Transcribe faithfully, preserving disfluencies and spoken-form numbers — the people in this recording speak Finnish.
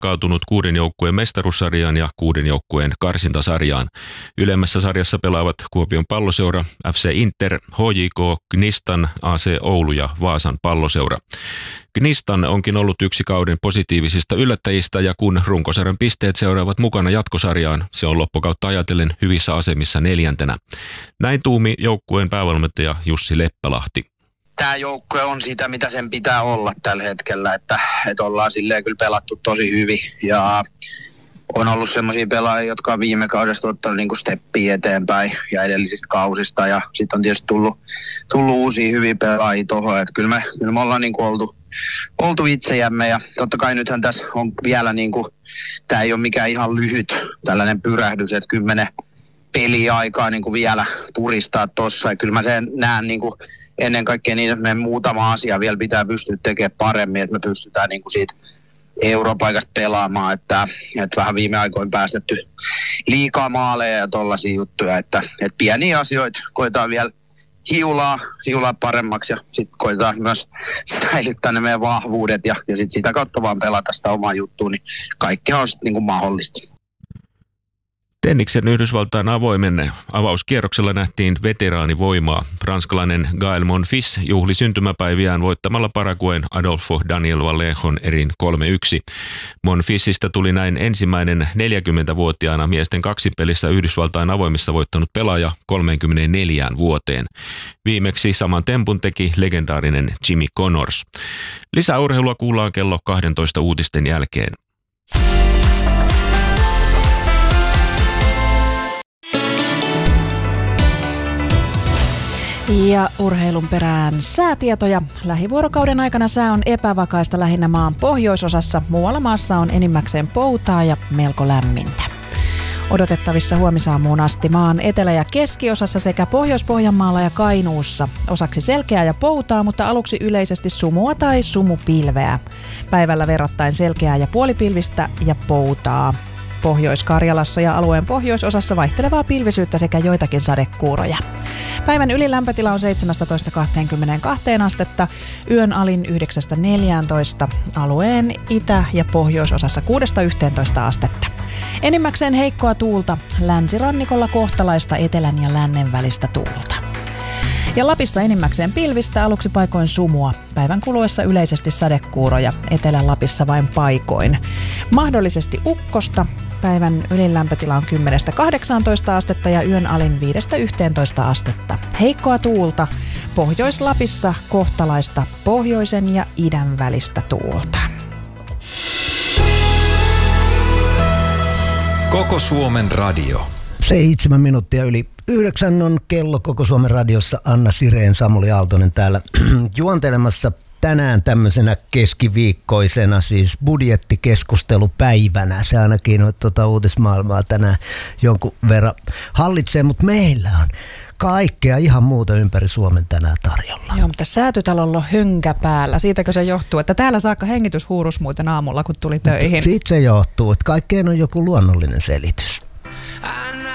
jakkautunut kuuden joukkueen mestaruussarjaan ja kuuden joukkueen karsintasarjaan. Ylemmässä sarjassa pelaavat Kuopion Palloseura, F C Inter, H J K, Gnistan, A C Oulu ja Vaasan Palloseura. Gnistan onkin ollut yksi kauden positiivisista yllättäjistä ja kun runkosarjan pisteet seuraavat mukana jatkosarjaan, se on loppukautta ajatellen hyvissä asemissa neljäntenä. Näin tuumi joukkueen päävalmentaja Jussi Leppälahti. Tämä joukkue on sitä, mitä sen pitää olla tällä hetkellä, että, että ollaan silleen kyllä pelattu tosi hyvin ja on ollut semmoisia pelaajia, jotka on viime kaudesta ottanut niin kuin steppiä eteenpäin ja edellisistä kausista ja sitten on tietysti tullut, tullut uusia hyviä pelaajia tuohon, että kyllä me, kyllä me ollaan niin kuin oltu, oltu itsejämme ja totta kai nythän tässä on vielä niin kuin, tämä ei ole mikään ihan lyhyt tällainen pyrähdys, että kymmenen peliaikaa niin kuin vielä puristaa tuossa. Ja kyllä mä sen näen niin kuin ennen kaikkea niin, että meidän muutama asia vielä pitää pystyä tekemään paremmin, että me pystytään niin kuin siitä europaikasta pelaamaan, että, että vähän viime aikoina päästetty liikaa maaleja ja tollaisia juttuja, että, että pieniä asioita koetaan vielä hiulaa, hiulaa paremmaksi ja sitten koetaan myös säilyttää ne meidän vahvuudet ja, ja sitten sitä kautta vaan pelata sitä omaa juttua, niin kaikki on sitten niin kuin mahdollista. Tenniksen Yhdysvaltain avoimen avauskierroksella nähtiin veteraanivoimaa. Ranskalainen Gael Monfils juhli syntymäpäiviään voittamalla Paraguayn Adolfo Daniel Vallejón erin kolme yksi. Monfilsistä tuli näin ensimmäinen neljäkymmentävuotiaana miesten kaksipelissä Yhdysvaltain avoimissa voittanut pelaaja kolmekymmentäneljä vuoteen. Viimeksi saman tempun teki legendaarinen Jimmy Connors. Lisää urheilua kuullaan kello kaksitoista uutisten jälkeen. Ja urheilun perään säätietoja. Lähivuorokauden aikana sää on epävakaista lähinnä maan pohjoisosassa. Muualla maassa on enimmäkseen poutaa ja melko lämmintä. Odotettavissa huomisaamuun asti maan etelä- ja keskiosassa sekä Pohjois-Pohjanmaalla ja Kainuussa. Osaksi selkeää ja poutaa, mutta aluksi yleisesti sumua tai sumupilveä. Päivällä verrattain selkeää ja puolipilvistä ja poutaa. Pohjois-Karjalassa ja alueen pohjoisosassa vaihtelevaa pilvisyyttä sekä joitakin sadekuuroja. Päivän ylilämpötila on seitsemästätoista kaksikymmentäkaksi astetta, yön alin yhdeksästä neljääntoista, alueen itä- ja pohjoisosassa kuudesta yhteentoista astetta. Enimmäkseen heikkoa tuulta, länsirannikolla kohtalaista etelän ja lännen välistä tuulta. Ja Lapissa enimmäkseen pilvistä, aluksi paikoin sumua. Päivän kuluessa yleisesti sadekuuroja, Etelä-Lapissa vain paikoin. Mahdollisesti ukkosta. Päivän ylilämpötila on kymmenestä kahdeksaantoista astetta ja yön alin viidestä yhteentoista astetta. Heikkoa tuulta. Pohjois-Lapissa kohtalaista pohjoisen ja idän välistä tuulta. Koko Suomen radio. Seitsemän minuuttia yli yhdeksän on kello Koko Suomen radiossa. Anna Sirén, Samuli Aaltonen täällä juontelemassa tänään tämmöisenä keskiviikkoisena, siis budjettikeskustelupäivänä. Se ainakin on tuota uutismaailmaa tänään jonkun verran hallitsee, mutta meillä on kaikkea ihan muuta ympäri Suomen tänään tarjolla. Joo, mutta Säätytalolla on hönkä päällä. Siitäkö se johtuu, että täällä saakka hengitys huurus muuten aamulla, kun tuli töihin? Siitä se johtuu, että kaikkeen on joku luonnollinen selitys.